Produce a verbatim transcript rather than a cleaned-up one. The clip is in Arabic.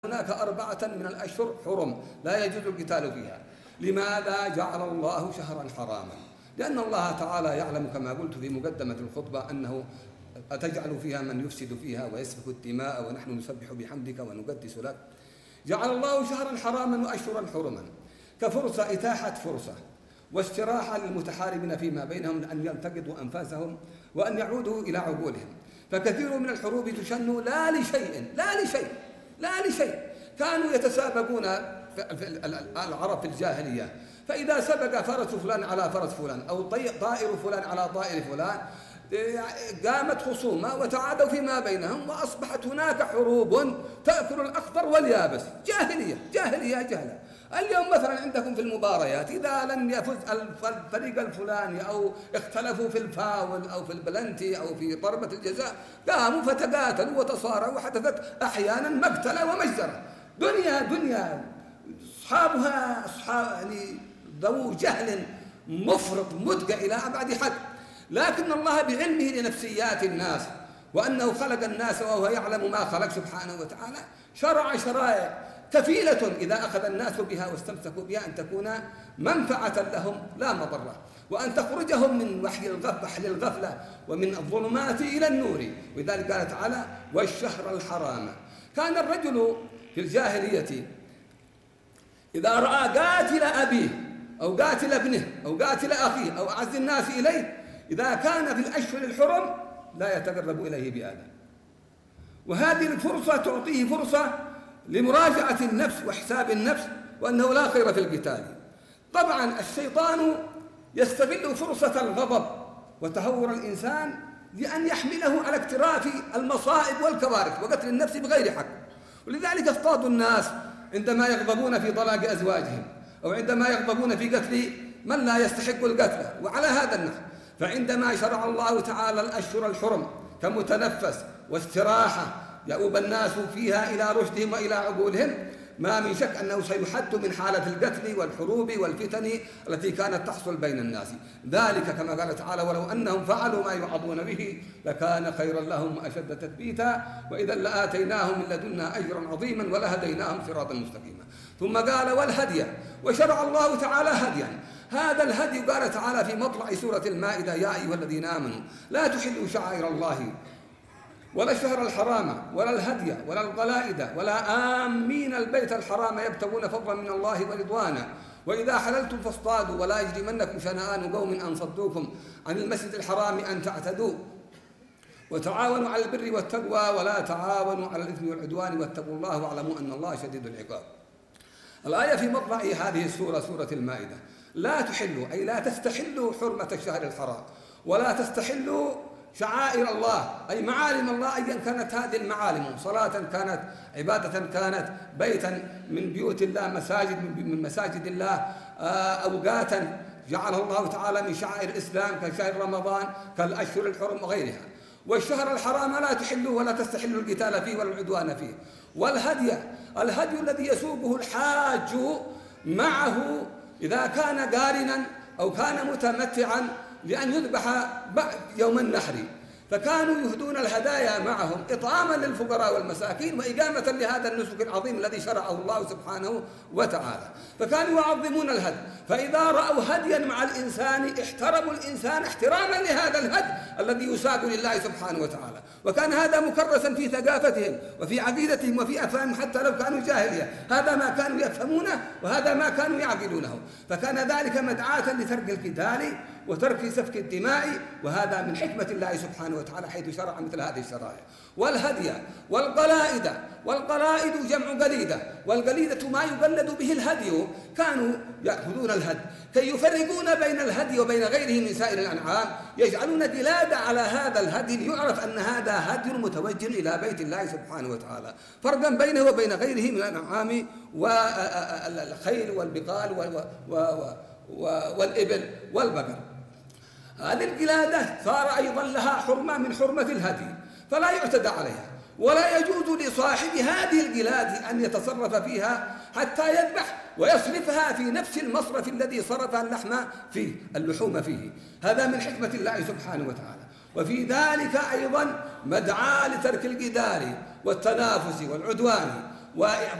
هناك أربعة من الأشهر حرم لا يجوز القتال فيها. لماذا جعل الله شهرا حراما؟ لأن الله تعالى يعلم كما قلت في مقدمة الخطبة أنه أتجعل فيها من يفسد فيها ويسفك الدماء ونحن نسبح بحمدك ونقدس لك. جعل الله شهرا حراما وأشهرا حرما كفرصة إتاحة فرصة واستراحة للمتحاربين فيما بينهم أن يلتقطوا أنفاسهم وأن يعودوا إلى عقولهم. فكثير من الحروب تشن لا لشيء لا لشيء لا لشيء كانوا يتسابقون العرب في الجاهلية، فإذا سبق فرس فلان على فرس فلان أو طائر فلان على طائر فلان قامت خصومة وتعادوا فيما بينهم وأصبحت هناك حروب تأكل الأخضر واليابس. جاهلية جاهلية جهلة. اليوم مثلا عندكم في المباريات إذا لم يفز الفريق الفلاني أو اختلفوا في الفاول أو في البلنتي أو في ضربة الجزاء قاموا فتقاتلوا وتصارعوا وحدثت أحيانا مقتلة ومجزرة. دنيا دنيا أصحابها أصحاب يعني ذو جهل مفرط مدقع إلى أبعد حد. لكن الله بعلمه لنفسيات الناس وأنه خلق الناس وهو يعلم ما خلق سبحانه وتعالى شرع شرائع كفيلة إذا أخذ الناس بها واستمسكوا بها أن تكون منفعة لهم لا مضرة، وأن تخرجهم من وحي الغفلة ومن الظلمات إلى النور. ولذلك قال تعالى والشهر الحرام. كان الرجل في الجاهلية إذا رأى قاتل أبيه أو قاتل ابنه أو قاتل أخيه أو أعز الناس إليه إذا كان في الأشهر الحرم لا يتقرب إليه بآدم. وهذه الفرصة تعطيه فرصة لمراجعة النفس وحساب النفس وأنه لا خير في القتال. طبعا الشيطان يستغل فرصة الغضب وتهور الإنسان لأن يحمله على اقتراف المصائب والكوارث وقتل النفس بغير حق. ولذلك اصطادوا الناس عندما يغضبون في طلاق أزواجهم أو عندما يغضبون في قتل من لا يستحق القتل. وعلى هذا النحو فعندما شرع الله تعالى الأشهر الحرم كمتنفس واستراحة يؤوب الناس فيها إلى رشدهم وإلى عقولهم ما من شك أنه سيحد من حالة القتل والحروب والفتن التي كانت تحصل بين الناس. ذلك كما قال تعالى ولو أنهم فعلوا ما يوعظون به لكان خيرا لهم وأشد تثبيتا وإذا لآتيناهم من لدنا أجرا عظيما ولهديناهم صراطا مستقيما. ثم قال والهدي وشرع الله تعالى هديا. هذا الهدي قال تعالى في مطلع سورة المائدة يا أيها الذين آمنوا لا تحلوا شعائر الله ولا الشهر الحرام ولا الهدي ولا القلائد ولا آمين البيت الحرام يبتغون فضلا من الله ورضوانا وإذا حللتم فاصطادوا ولا يجرمنكم شنآن قوم أن صدوكم عن المسجد الحرام أن تعتدوا وتعاونوا على البر والتقوى ولا تعاونوا على الإثم والعدوان واتقوا الله واعلموا أن الله شديد العقاب. الآية في مطلع هذه السورة سورة المائدة لا تحلوا أي لا تستحلوا حرمة الشهر الحرام ولا تستحلوا شعائر الله أي معالم الله أيا كانت هذه المعالم، صلاة كانت عبادة كانت بيتا من بيوت الله مساجد من مساجد الله أوقاتا جعلها الله تعالى من شعائر الإسلام كشهر رمضان كالأشهر الحرم وغيرها. والشهر الحرام لا تحلوا ولا تستحلوا القتال فيه ولا العدوان فيه. والهدي الهدي الذي يسوقه الحاج معه إذا كان قارنا أو كان متمتعا لأن يذبح يوم النحر فكانوا يهدون الهدايا معهم إطعاما للفقراء والمساكين وإقامة لهذا النسك العظيم الذي شرعه الله سبحانه وتعالى. فكانوا يعظمون الهدي فإذا رأوا هديا مع الإنسان احترموا الإنسان احتراما لهذا الهدي الذي يساق لله سبحانه وتعالى. وكان هذا مكرسا في ثقافتهم وفي عقيدتهم وفي أفهامهم حتى لو كانوا جاهلية. هذا ما كانوا يفهمونه وهذا ما كانوا يعقلونه. فكان ذلك مدعاة لترك القتال وترك سفك الدماء وهذا من حكمة الله سبحانه وتعالى حيث شرع مثل هذه الشرائع. والهدي والقلائد والقلائد جمع قليدة والقليدة ما يقلد به الهدي. كانوا يأخذون الهدي كي يفرقون بين الهدي وبين غيره من سائر الأنعام يجعلون دلالة على هذا الهدي ليعرف أن هذا هدي متوجه إلى بيت الله سبحانه وتعالى فرقا بينه وبين غيره من الأنعام والخيل والبقال والإبل والبقر. هذه القلادة صار أيضا لها حرمة من حرمة الهدي فلا يعتدى عليها ولا يجوز لصاحب هذه القلاد أن يتصرف فيها حتى يذبح ويصرفها في نفس المصرف الذي صرف اللحم فيه اللحوم فيه. هذا من حكمة الله سبحانه وتعالى. وفي ذلك أيضا مدعاة لترك الجدال والتنافس والعدوان و